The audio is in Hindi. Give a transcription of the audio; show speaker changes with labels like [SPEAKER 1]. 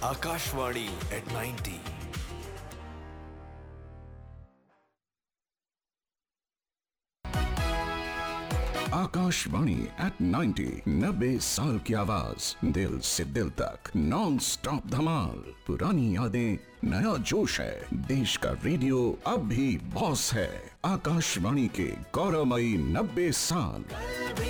[SPEAKER 1] Akashvani at 90.
[SPEAKER 2] आकाशवाणी एट 90 90 साल की आवाज, दिल से दिल तक नॉन स्टॉप धमाल। पुरानी यादें, नया जोश है, देश का रेडियो अब भी बॉस है। आकाशवाणी के गौरवमयी 90 साल।